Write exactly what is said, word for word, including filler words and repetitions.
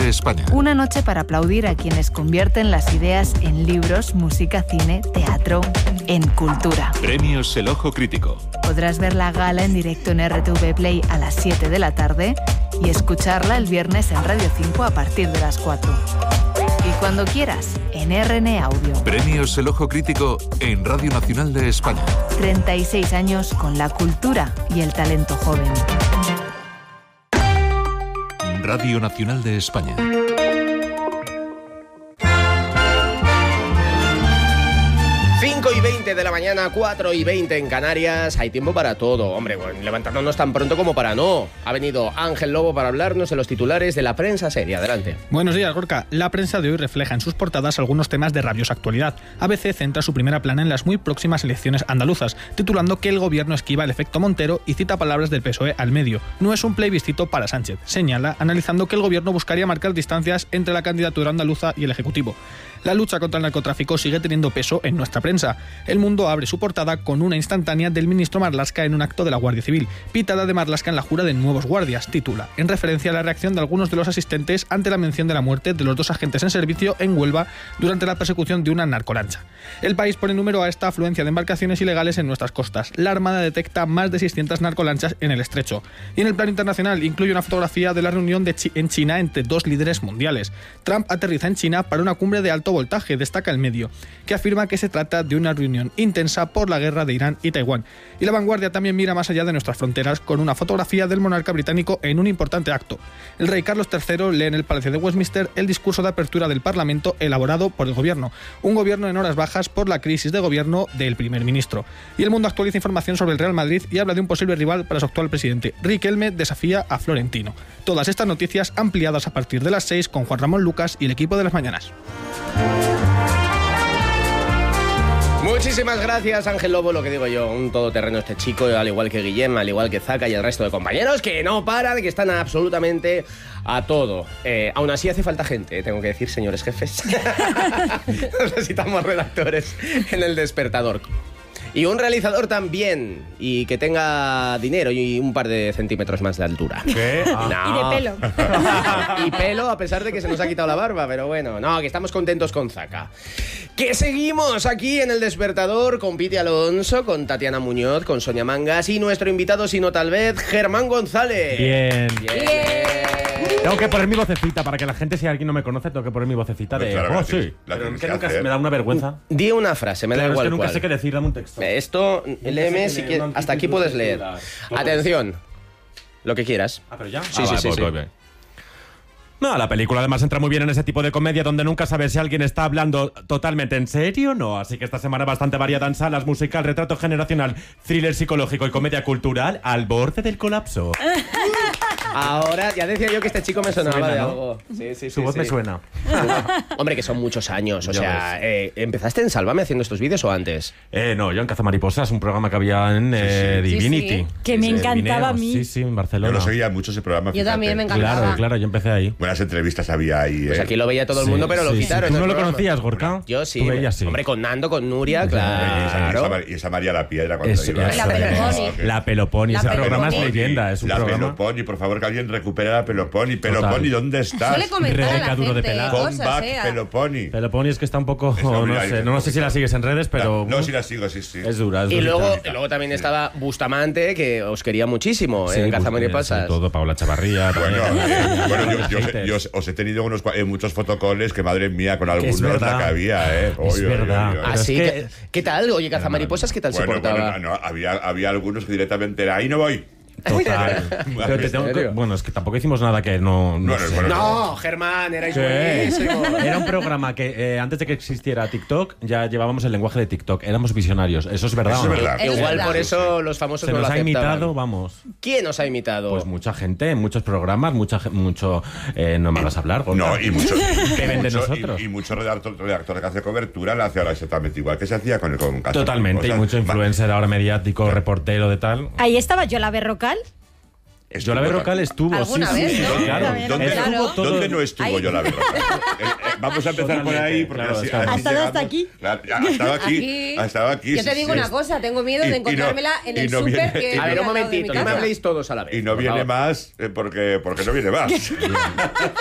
de España. Una noche para aplaudir a quienes convierten las ideas en libros, música, cine, teatro, en cultura. Premios El Ojo Crítico. Podrás ver la gala en directo en R T V Play a las siete de la tarde y escucharla el viernes en Radio cinco a partir de las cuatro. Y cuando quieras, en R N Audio. Premios El Ojo Crítico en Radio Nacional de España. treinta y seis años con la cultura y el talento joven. Radio Nacional de España. cinco y veinte de la mañana, cuatro y veinte en Canarias. Hay tiempo para todo. Hombre, bueno, levantándonos tan pronto como para no. Ha venido Ángel Lobo para hablarnos de los titulares de la prensa seria. Adelante. Buenos días, Gorka. La prensa de hoy refleja en sus portadas algunos temas de rabiosa actualidad. A B C centra su primera plana en las muy próximas elecciones andaluzas, titulando que el gobierno esquiva el efecto Montero y cita palabras del P S O E al medio. No es un plebiscito para Sánchez, señala, analizando que el gobierno buscaría marcar distancias entre la candidatura andaluza y el Ejecutivo. La lucha contra el narcotráfico sigue teniendo peso en nuestra prensa. El Mundo abre su portada con una instantánea del ministro Marlaska en un acto de la Guardia Civil. Pitada de Marlaska en la jura de nuevos guardias, titula, en referencia a la reacción de algunos de los asistentes ante la mención de la muerte de los dos agentes en servicio en Huelva durante la persecución de una narcolancha. El País pone número a esta afluencia de embarcaciones ilegales en nuestras costas. La Armada detecta más de seiscientas narcolanchas en el estrecho. Y en el plano internacional incluye una fotografía de la reunión de Chi- en China entre dos líderes mundiales. Trump aterriza en China para una cumbre de alto voltaje, destaca el medio, que afirma que se trata de una reunión intensa por la guerra de Irán y Taiwán. Y La Vanguardia también mira más allá de nuestras fronteras con una fotografía del monarca británico en un importante acto. El rey Carlos tercero lee en el Palacio de Westminster el discurso de apertura del Parlamento elaborado por el gobierno, un gobierno en horas bajas por la crisis de gobierno del primer ministro. Y El Mundo actualiza información sobre el Real Madrid y habla de un posible rival para su actual presidente. Riquelme desafía a Florentino. Todas estas noticias ampliadas a partir de las seis con Juan Ramón Lucas y el equipo de las mañanas. Muchísimas gracias, Ángel Lobo. Lo que digo yo, un todoterreno este chico, al igual que Guillem, al igual que Zaka y el resto de compañeros que no paran, que están absolutamente a todo. Eh, aún así hace falta gente, tengo que decir, señores jefes. Necesitamos redactores en El Despertador. Y un realizador también, y que tenga dinero y un par de centímetros más de altura. ¿Qué? Ah. No. Y de pelo. Y pelo, a pesar de que se nos ha quitado la barba, pero bueno, no, que estamos contentos con Zaka. Que seguimos aquí en El Despertador con Piti Alonso, con Tatiana Muñoz, con Sonia Mangas y nuestro invitado, si no tal vez, Germán González. Bien. Bien. Bien. Tengo que poner mi vocecita para que la gente, si alguien no me conoce, tengo que poner mi vocecita de. Claro, Oh, la tienes- sí. la Pero tienes que que nunca hacer. se me da una vergüenza. Di una frase, me da Claro, es igual que nunca cuál. sé qué decir, dame un texto. Esto, léeme sé si qué quieres. leer, Hasta aquí puedes leer. Todo. Atención. Lo que quieras. Ah, pero ya. Sí, Ah, sí, vale, sí, pues, sí. pues, bien. No, la película además entra muy bien en ese tipo de comedia donde nunca sabes si alguien está hablando totalmente en serio o no. Así que esta semana bastante variada en salas, musical, retrato generacional, thriller psicológico y comedia cultural al borde del colapso. Ahora, ya decía yo que este chico me sonaba Suena, de ¿no? algo. Sí, sí, Su sí, voz sí. me suena. Hombre, que son muchos años. O Ya sea, ves. eh, ¿empezaste en Sálvame haciendo estos vídeos o antes? Eh, no, yo en Cazamariposas, un programa que había en eh, Sí, sí. Divinity. Que me Sí, encantaba a mí. Sí, sí, en Yo Barcelona. lo seguía mucho ese programa. Yo fíjate. también me encantaba. Claro, claro, yo empecé ahí. Buenas entrevistas había ahí. Pues eh. aquí lo veía todo el Sí, mundo, pero lo sí, sí. quitaron. ¿Tú del no lo programa. conocías, Gorka? Yo sí. Tú veías, sí. Hombre, con Nando, con Nuria, Y esa, y esa claro. Mar- y esa María la Piedra cuando Eso, iba. eso, La Peloponi. eh, La Peloponi. La Ese programa es Peloponi. leyenda. Es un la programa. Peloponi, por favor, que alguien recupere la Peloponi. Peloponi, Total. ¿dónde estás? Suele comentar a Rebeca la Duro de gente Pelada. cosas, Come back, eh. Peloponi. Peloponi es que está un poco. Está muy No ahí, sé, un no, no sé si la sigues en redes, pero. No, sí la sigo, sí, sí. Es dura, es Y durita. luego, y luego también estaba Bustamante, que os quería muchísimo Sí, en pues, Cazamariposas. sí, todo, Paula Chavarría. Bueno, también. eh, bueno, yo, yo, Haters. yo os- os he tenido unos, cua- eh, muchos fotocoles que, madre mía, con Que algunos es la verdad. que había, ¿eh? Es Oy, oy, verdad. oy, oy. Pero es Así que- que, ¿qué tal? Oye, Cazamariposas, ¿qué tal se Bueno, portaba? bueno, no, había, había algunos que directamente era, ahí no voy. Total. Pero te tengo que- serio? bueno, es que tampoco hicimos nada que no. no Bueno, sé. bueno. No, Germán, erais ¿Qué? buenísimos. Era un programa que eh, antes de que existiera TikTok ya llevábamos el lenguaje de TikTok. Éramos visionarios. ¿Eso es verdad Eso o no? es verdad. Eso es Igual verdad. por eso los famosos Se no nos lo ha aceptaban. imitado, vamos. ¿Quién nos ha imitado? Pues mucha gente, en muchos programas, mucha, ge- mucho. Eh, no me hagas hablar, Gorka. No, y mucho. ¿Qué ven de mucho- nosotros? Y, y mucho redactor, redactor que hace cobertura le hace ahora exactamente igual que se hacía con el con Cazamariposas. Totalmente, y mucho influencer ahora mediático, reportero de tal. Ahí estaba Yola Berrocal. Yo la Berrocal estuvo, sí, ¿Alguna sí, vez, sí, no? claro. También, ¿Dónde, claro. Estuvo todo- ¿Dónde no estuvo Ahí. yo la Berrocal? Eh, eh, vamos a empezar por ahí, porque Claro, así, claro. así ¿Ha estado hasta llegamos. aquí? Claro, ya, ha estado aquí. Aquí. Ha estado aquí. Yo te sí, digo sí. una cosa, tengo miedo Y- de y no- encontrármela en y el no viene- súper que y A ver, está un al lado de mi momentito, no me casa. habléis todos a la vez. Y no por viene favor. más eh, porque, porque no viene más.